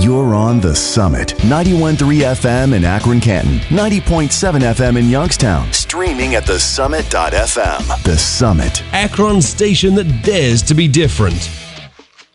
You're on The Summit. 91.3 FM in Akron, Canton. 90.7 FM in Youngstown. Streaming at thesummit.fm. The Summit. Akron's station that dares to be different.